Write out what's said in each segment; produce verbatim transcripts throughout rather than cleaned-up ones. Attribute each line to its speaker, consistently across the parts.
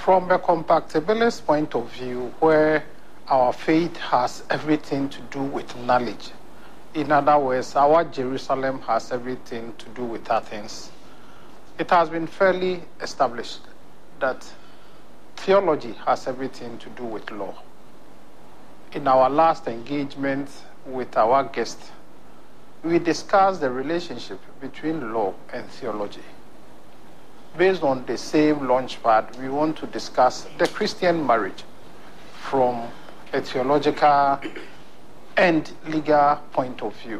Speaker 1: From a compatibilist point of view, where our faith has everything to do with knowledge, in other words, our Jerusalem has everything to do with Athens, it has been fairly established that theology has everything to do with law. In our last engagement with our guest, we discussed the relationship between law and theology. Based on the same launchpad, we want to discuss the Christian marriage from a theological and legal point of view.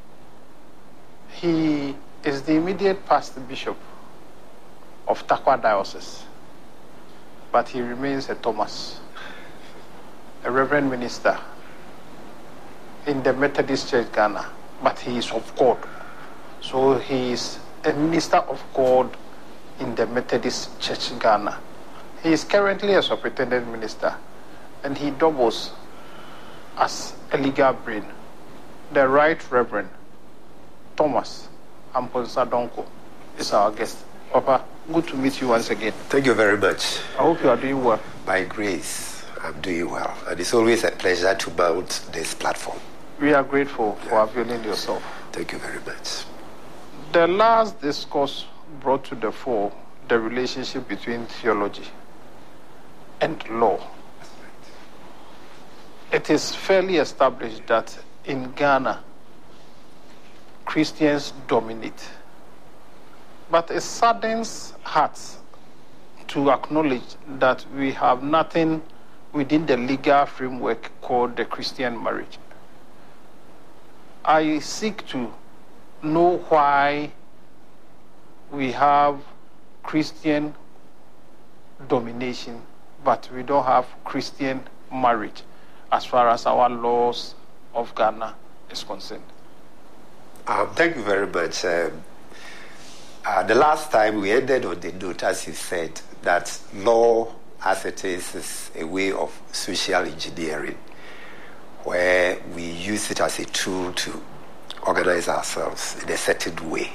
Speaker 1: He is the immediate past bishop of Tarkwa Diocese, but he remains a Thomas, a reverend minister in the Methodist Church Ghana, but he is of God. So he is a minister of God in the Methodist Church Ghana. He is currently a superintendent minister, and he doubles as a legal brain. The Right Reverend Thomas Amponsa Donko is our guest. Papa, good to meet you once again.
Speaker 2: Thank you very much.
Speaker 1: I hope you are doing well.
Speaker 2: By grace, I'm doing well. And it's always a pleasure to mount this platform.
Speaker 1: We are grateful for availing yourself.
Speaker 2: Thank you very much.
Speaker 1: The last discourse brought to the fore the relationship between theology and law. It is fairly established that in Ghana, Christians dominate. But it saddens hearts to acknowledge that we have nothing within the legal framework called the Christian marriage. I seek to know why we have Christian domination, but we don't have Christian marriage as far as our laws of Ghana is concerned.
Speaker 2: Um, thank you very much. Um, uh, the last time we ended on the note, as you said, that law as it is is a way of social engineering, where we use it as a tool to organize ourselves in a certain way.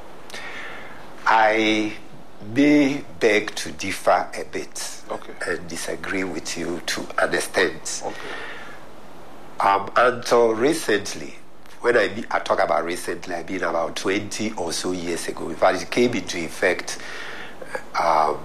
Speaker 2: I may beg to differ a bit
Speaker 1: okay.
Speaker 2: and disagree with you to an extent.
Speaker 1: Okay.
Speaker 2: Um, until recently, when I, I talk about recently, I mean about twenty or so years ago. In fact, it came into effect um,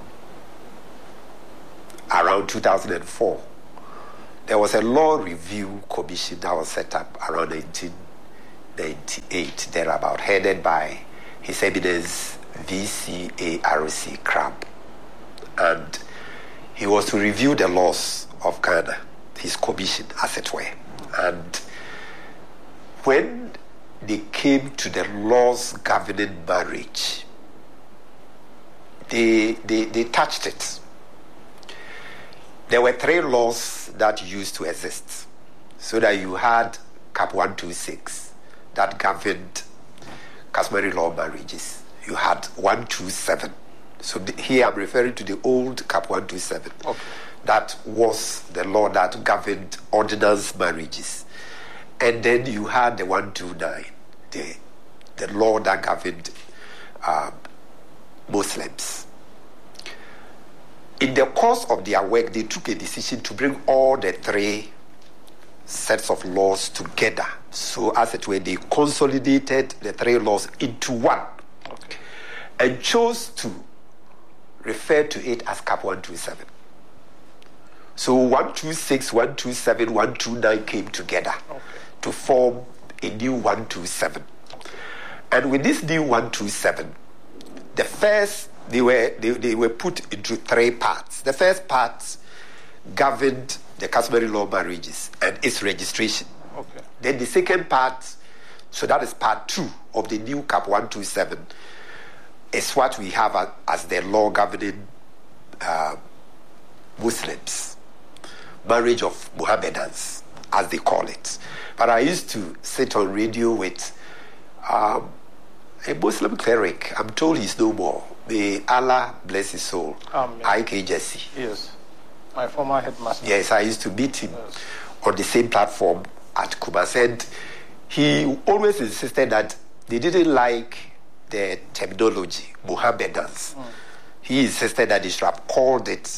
Speaker 2: around two thousand four. There was a law review commission that was set up around nineteen ninety-eight, thereabout, headed by His Eminence V C A R C Crab. And he was to review the laws of Ghana, his commission, as it were. And when they came to the laws governing marriage, they, they, they touched it. There were three laws that used to exist. So that you had Cap one twenty-six that governed customary law marriages. You had one twenty-seven. So the, here I'm referring to the old Cap one twenty-seven.
Speaker 1: Okay.
Speaker 2: That was the law that governed ordinance marriages. And then you had the one twenty-nine, the, the law that governed um, Muslims. In the course of their work, they took a decision to bring all the three sets of laws together. So as it were, they consolidated the three laws into one.
Speaker 1: Okay.
Speaker 2: And chose to refer to it as Cap one twenty-seven. So one twenty-six, one twenty-seven, one twenty-nine came together
Speaker 1: okay.
Speaker 2: to form a new one twenty-seven. And with this new one twenty-seven, the first, they were, they, they were put into three parts. The first part governed the customary law marriages and its registration.
Speaker 1: Okay.
Speaker 2: Then the second part, so that is part two of the new Cap one twenty-seven, is what we have as, as the law governing uh, Muslims, marriage of Mohammedans, as they call it. But I used to sit on radio with um, a Muslim cleric. I'm told he's no more. May Allah bless his soul.
Speaker 1: Amen.
Speaker 2: I K Jesse.
Speaker 1: Yes. My former headmaster.
Speaker 2: Yes, I used to meet him
Speaker 1: yes.
Speaker 2: on the same platform at Kumasi. And he always insisted that they didn't like the terminology, Mohammedans. Mm. He insisted that they should have called it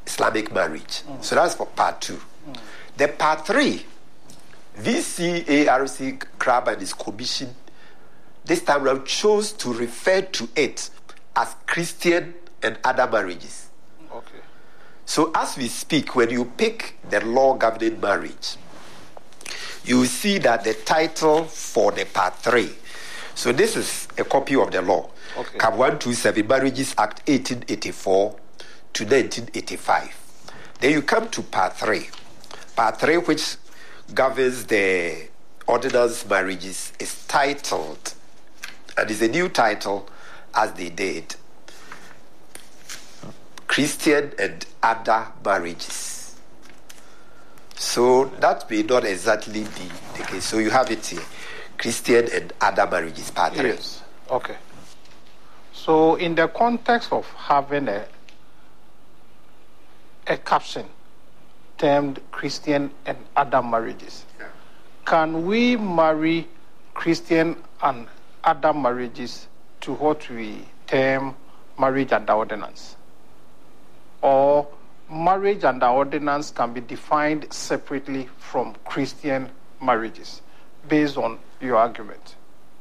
Speaker 2: Islamic marriage. Mm. So that's for part two. Mm. The part three, V C A R C, C R A B and his commission, this time around chose to refer to it as Christian and other marriages.
Speaker 1: Okay.
Speaker 2: So as we speak, when you pick the law governing marriage, you will see that the title for the part three, so this is a copy of the law.
Speaker 1: Okay.
Speaker 2: C A B one twenty-seven, Marriages Act eighteen eighty-four to nineteen eighty-five. Then you come to part three. Part three, which governs the ordinance marriages, is titled, and is a new title as they did, Christian and Other Marriages. So that may not exactly be the case. So you have it here, Christian and Other Marriages, part three.
Speaker 1: Yes. Okay. So in the context of having a a caption termed Christian and Other Marriages, yeah, can we marry Christian and other marriages to what we term marriage under ordinance? Or marriage under ordinance can be defined separately from Christian marriages, based on your argument?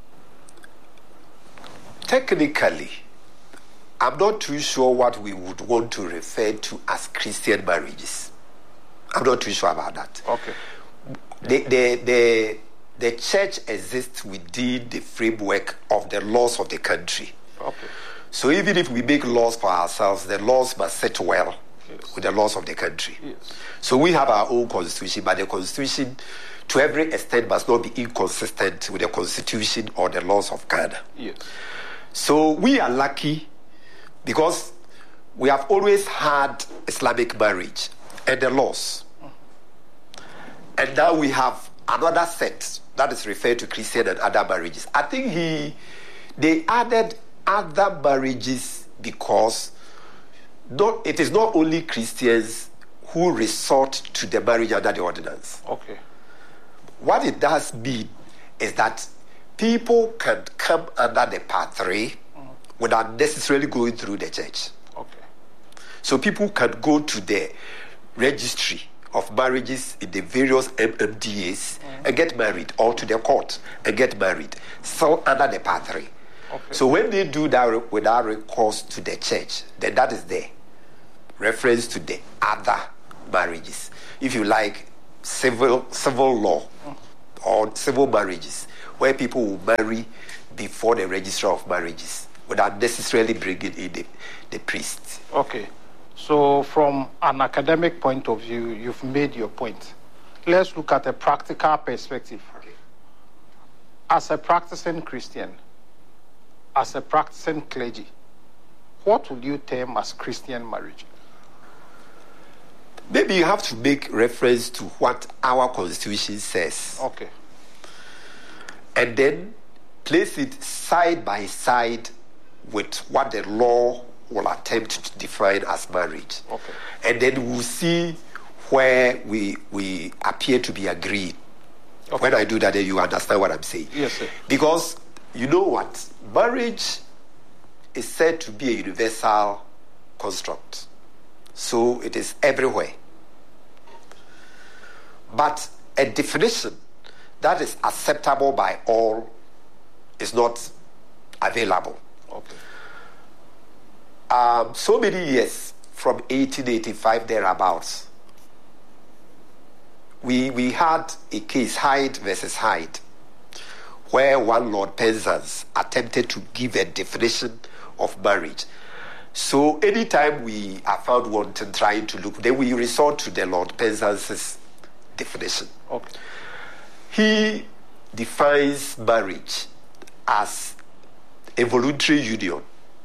Speaker 2: Technically, I'm not too sure what we would want to refer to as Christian marriages. I'm not too sure about that.
Speaker 1: Okay.
Speaker 2: The, the, the, the church exists within the framework of the laws of the country.
Speaker 1: Okay.
Speaker 2: So even if we make laws for ourselves, the laws must sit well,
Speaker 1: yes,
Speaker 2: with the laws of the country.
Speaker 1: Yes.
Speaker 2: So we have our own constitution, but the constitution, to every extent, must not be inconsistent with the constitution or the laws of Ghana.
Speaker 1: Yes.
Speaker 2: So we are lucky because we have always had Islamic marriage and the laws. And now we have another set that is referred to Christian and other marriages. I think he, they added other marriages because not, it is not only Christians who resort to the marriage under the ordinance.
Speaker 1: Okay.
Speaker 2: What it does mean is that people can come under the part three mm. without necessarily going through the church.
Speaker 1: Okay.
Speaker 2: So people can go to the registry of marriages in the various M M D As mm. and get married, or to the court and get married, so under the part three.
Speaker 1: Okay.
Speaker 2: So when they do that without recourse to the church, then that is the reference to the other marriages. If you like, civil civil law mm. or civil marriages, where people will marry before the registrar of marriages without necessarily bringing in the, the priest.
Speaker 1: Okay. So from an academic point of view, you've made your point. Let's look at a practical perspective.
Speaker 2: Okay.
Speaker 1: As a practicing Christian, as a practicing clergy, what would you term as Christian marriage?
Speaker 2: Maybe you have to make reference to what our constitution says.
Speaker 1: Okay.
Speaker 2: And then place it side by side with what the law will attempt to define as marriage.
Speaker 1: Okay.
Speaker 2: And then we'll see where we we appear to be agreed. Okay. When I do that, then you understand what I'm saying.
Speaker 1: Yes, sir.
Speaker 2: Because you know what? Marriage is said to be a universal construct. So it is everywhere. But a definition that is acceptable by all is not available.
Speaker 1: Okay.
Speaker 2: Um, so many years, from eighteen eighty-five thereabouts, we we had a case, Hyde versus Hyde, where one Lord Penzance attempted to give a definition of marriage. So anytime we are found wanting trying to look, then we resort to the Lord Penzance's definition.
Speaker 1: Okay.
Speaker 2: He defines marriage as a voluntary union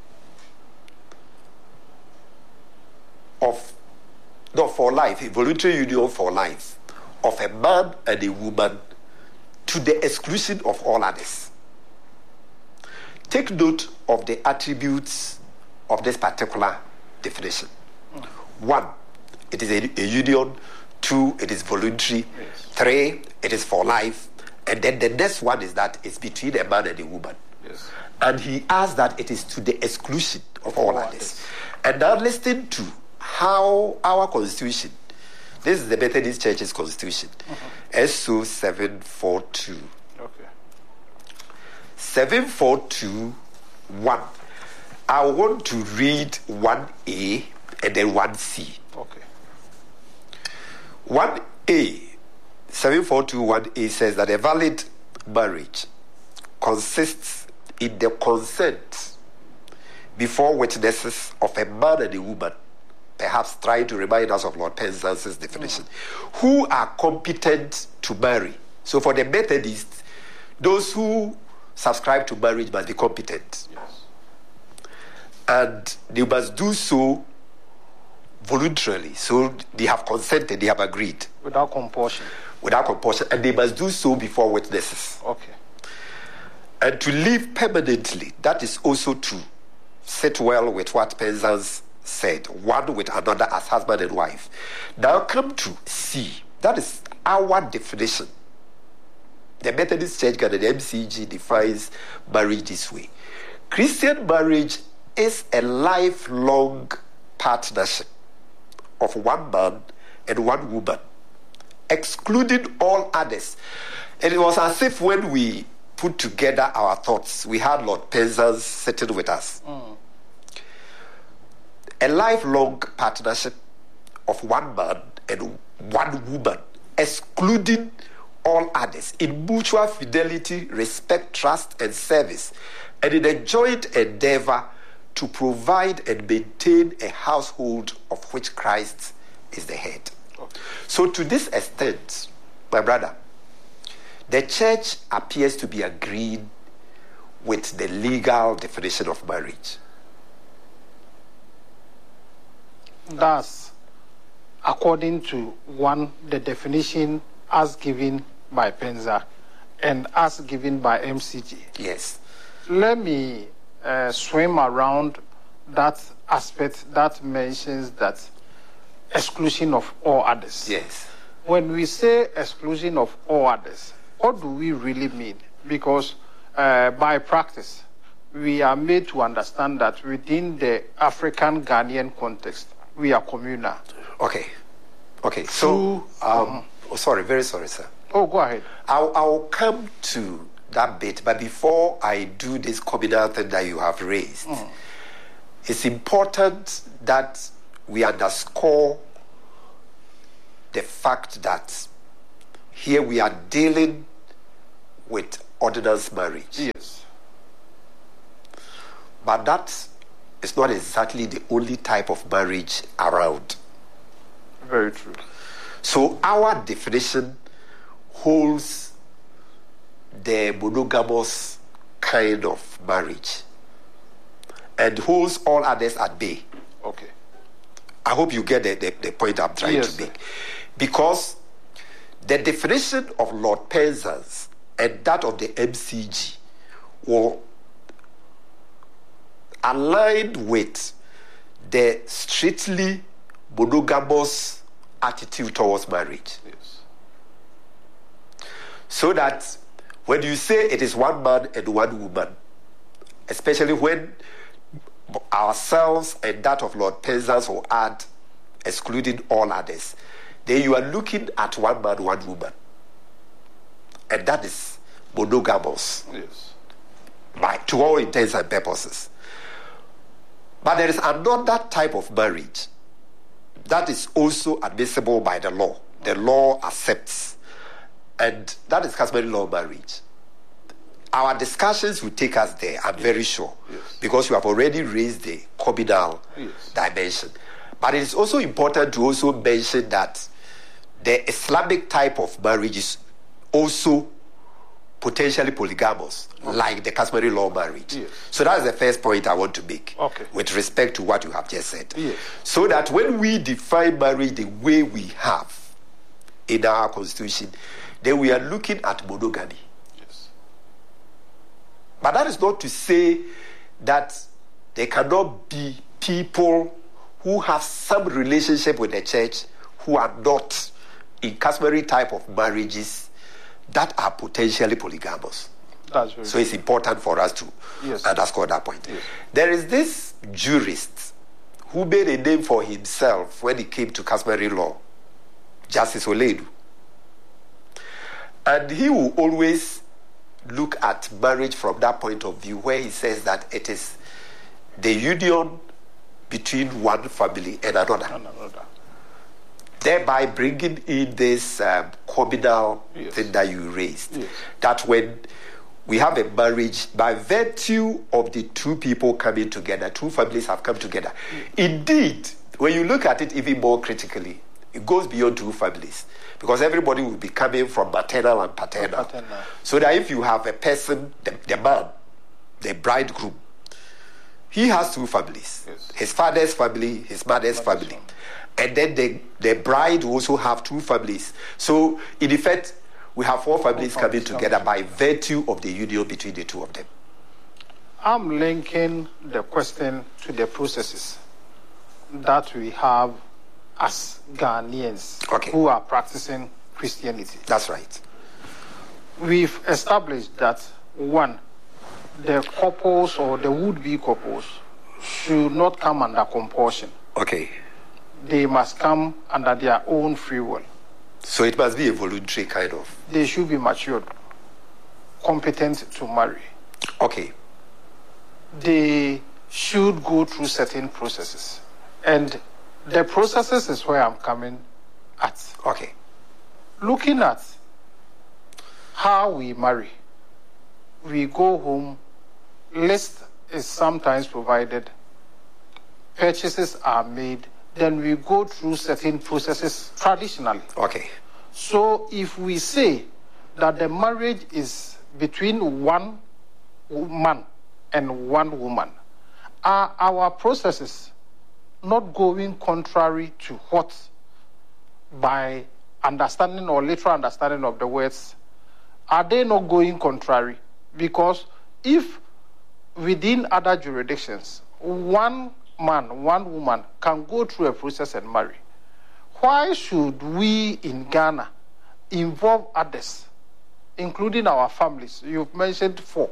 Speaker 2: of, not for life, a voluntary union for life of a man and a woman to the exclusion of all others. Take note of the attributes of this particular definition. Mm. One, it is a, a union. Two, it is voluntary.
Speaker 1: Yes.
Speaker 2: Three, it is for life. And then the next one is that it's between a man and a woman.
Speaker 1: Yes.
Speaker 2: And he adds that it is to the exclusion of all, all others. others. And now listen to how our constitution, this is the Methodist Church's constitution, mm-hmm. S O seven forty-two.
Speaker 1: Okay.
Speaker 2: seven forty-two one. I want to read one A and then one C.
Speaker 1: Okay.
Speaker 2: one A, seven forty-two one A says that a valid marriage consists in the consent before witnesses of a man and a woman, perhaps trying to remind us of Lord Penzance's definition, mm. who are competent to marry. So for the Methodists, those who subscribe to marriage must be competent.
Speaker 1: Yes.
Speaker 2: And they must do so voluntarily. So they have consented, they have agreed.
Speaker 1: Without compulsion.
Speaker 2: Without compulsion. And they must do so before witnesses.
Speaker 1: Okay.
Speaker 2: And to live permanently, that is also to sit well with what Penzance said, one with another as husband and wife. Now come to C. That is our definition. The Methodist Church and the M C G defines marriage this way. Christian marriage is a lifelong partnership of one man and one woman, excluding all others. And it was as if when we put together our thoughts, we had Lord Penzance sitting with us. Mm. A lifelong partnership of one man and one woman, excluding all others, in mutual fidelity, respect, trust, and service, and in a joint endeavor to provide and maintain a household of which Christ is the head. Okay. So to this extent, my brother, the church appears to be agreeing with the legal definition of marriage.
Speaker 1: Thus, according to one, the definition as given by Penza and as given by M C G.
Speaker 2: Yes.
Speaker 1: Let me uh, swim around that aspect that mentions that exclusion of all others.
Speaker 2: Yes.
Speaker 1: When we say exclusion of all others, what do we really mean? Because uh, by practice, we are made to understand that within the African Ghanaian context, we are communal.
Speaker 2: Okay. Okay. So, um, oh, sorry, very sorry, sir.
Speaker 1: Oh, go ahead.
Speaker 2: I'll, I'll come to that bit, but before I do this communal thing that you have raised, mm. it's important that we underscore the fact that here we are dealing with ordinance marriage.
Speaker 1: Yes.
Speaker 2: But that is not exactly the only type of marriage around.
Speaker 1: Very true.
Speaker 2: So our definition holds the monogamous kind of marriage and holds all others at bay.
Speaker 1: Okay.
Speaker 2: I hope you get the, the, the point I'm trying
Speaker 1: yes,
Speaker 2: to make.
Speaker 1: Sir.
Speaker 2: Because the definition of Lord Penzance and that of the M C G were aligned with the strictly monogamous attitude towards marriage.
Speaker 1: Yes.
Speaker 2: So that when you say it is one man and one woman, especially when ourselves and that of Lord Penzance will add excluding all others, then you are looking at one man, one woman. And that is monogamous.
Speaker 1: Yes.
Speaker 2: By, to all intents and purposes. But there is another type of marriage that is also admissible by the law. The law accepts. And that is customary law marriage. Our discussions will take us there, I'm yes. very sure.
Speaker 1: Yes.
Speaker 2: Because you have already raised the communal
Speaker 1: yes.
Speaker 2: dimension. But it is also important to also mention that the Islamic type of marriage is also potentially polygamous, okay. like the customary law marriage.
Speaker 1: Yes.
Speaker 2: So that's the first point I want to make
Speaker 1: okay.
Speaker 2: with respect to what you have just said.
Speaker 1: Yes.
Speaker 2: So that when we define marriage the way we have in our constitution, then we are looking at monogamy.
Speaker 1: Yes.
Speaker 2: But that is not to say that there cannot be people who have some relationship with the church who are not in customary type of marriages that are potentially polygamous.
Speaker 1: That's very
Speaker 2: so
Speaker 1: true.
Speaker 2: It's important for us to
Speaker 1: yes.
Speaker 2: underscore that point.
Speaker 1: Yes.
Speaker 2: There is this jurist who made a name for himself when it came to customary law, Justice Oledu. And he will always look at marriage from that point of view, where he says that it is the union between one family and another. And another. Thereby bringing in this um, communal yes. thing that you raised. Yes. That when we have a marriage, by virtue of the two people coming together, two families have come together. Mm. Indeed, when you look at it even more critically, it goes beyond two families. Because everybody will be coming from maternal and paternal. paternal. So that if you have a person, the, the man, the bridegroom, he has two families. Yes. His father's family, his mother's, mother's family. family. And then the, the bride will also have two families. So, in effect, we have four families four coming families together by virtue of the union between the two of them.
Speaker 1: I'm linking the question to the processes that we have as Ghanaians
Speaker 2: okay.
Speaker 1: who are practicing Christianity.
Speaker 2: That's right.
Speaker 1: We've established that, one, the couples or the would-be couples should not come under compulsion.
Speaker 2: Okay.
Speaker 1: They must come under their own free will.
Speaker 2: So it must be a voluntary kind of...
Speaker 1: They should be matured, competent to marry.
Speaker 2: Okay.
Speaker 1: They should go through certain processes. And the processes is where I'm coming at.
Speaker 2: Okay.
Speaker 1: Looking at how we marry, we go home, list is sometimes provided, purchases are made, then we go through certain processes traditionally.
Speaker 2: Okay.
Speaker 1: So if we say that the marriage is between one man and one woman, are our processes not going contrary to what, by understanding or literal understanding of the words, are they not going contrary? Because if within other jurisdictions, one man, one woman can go through a process and marry, why should we in Ghana involve others, including our families? You've mentioned four.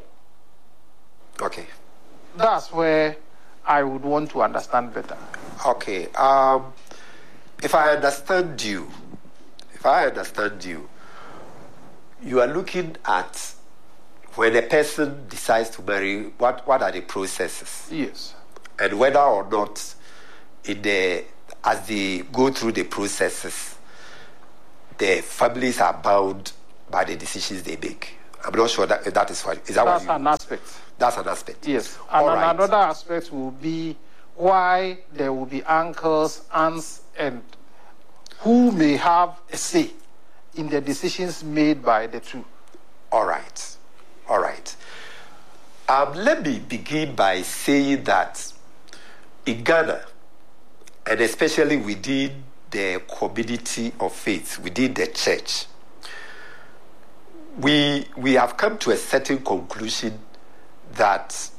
Speaker 2: Okay.
Speaker 1: That's where I would want to understand better.
Speaker 2: Okay. Um, if I understand you, if I understand you, you are looking at when a person decides to marry, what, what are the processes?
Speaker 1: Yes.
Speaker 2: And whether or not, in the, as they go through the processes, the families are bound by the decisions they make. I'm not sure that that is what is that
Speaker 1: That's
Speaker 2: what you,
Speaker 1: an aspect.
Speaker 2: That's an aspect.
Speaker 1: Yes. And
Speaker 2: right.
Speaker 1: another aspect will be why there will be uncles, aunts, and who may have a say in the decisions made by the two.
Speaker 2: All right. All right. Um, let me begin by saying that in Ghana, and especially within the community of faith, within the church, we we have come to a certain conclusion that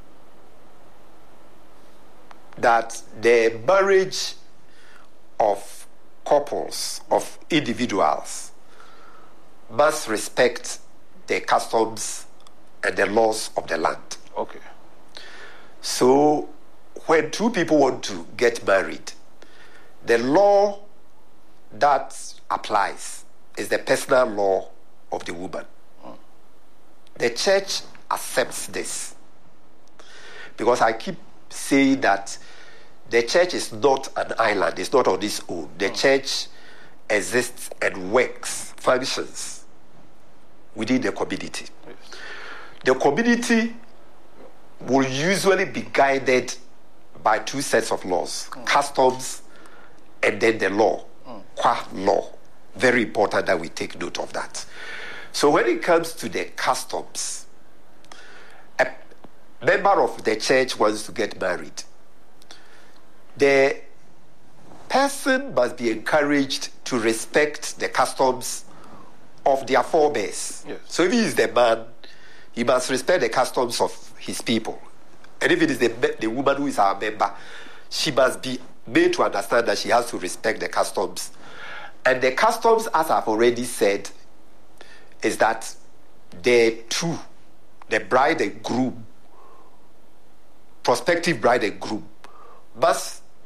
Speaker 2: that the marriage of couples, of individuals, must respect the customs and the laws of the land.
Speaker 1: Okay.
Speaker 2: So when two people want to get married, the law that applies is the personal law of the woman. Mm. The church accepts this. Because I keep saying that the church is not an island, it's not on its own. The mm. church exists and works, functions within the community. Yes. The community will usually be guided by two sets of laws, mm. customs and then the law, mm. qua law. Very important that we take note of that. So when it comes to the customs, a member of the church wants to get married. The person must be encouraged to respect the customs of their forebears.
Speaker 1: Yes.
Speaker 2: So if he is the man, he must respect the customs of his people. And if it is the, the woman who is our member, she must be made to understand that she has to respect the customs. And the customs, as I've already said, is that the two, the bride and groom, prospective bride and groom, must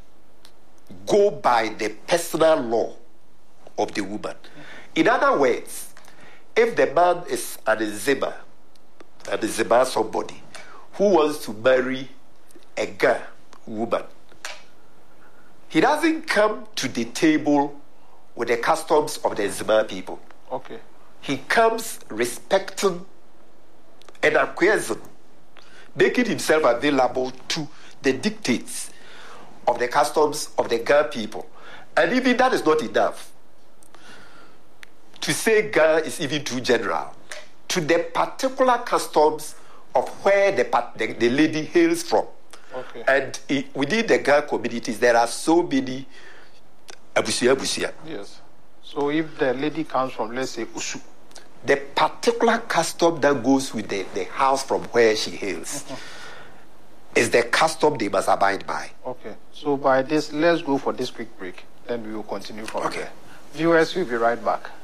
Speaker 2: go by the personal law of the woman. In other words, if the man is an Nzema, an Nzema somebody who wants to marry a girl, woman, he doesn't come to the table with the customs of the Nzema people.
Speaker 1: Okay.
Speaker 2: He comes respecting and acquiescing, making himself available to the dictates of the customs of the Ga people. And even that is not enough. To say Ga is even too general. To the particular customs of where the, the, the lady hails from.
Speaker 1: Okay.
Speaker 2: And it, within the Ga communities, there are so many abusia abusia.
Speaker 1: Yes. So if the lady comes from, let's say, Usu,
Speaker 2: the particular custom that goes with the, the house from where she hails mm-hmm. is the custom they must abide by.
Speaker 1: Okay. So by this, let's go for this quick break. Then we will continue from
Speaker 2: okay.
Speaker 1: there. Viewers, we'll be right back.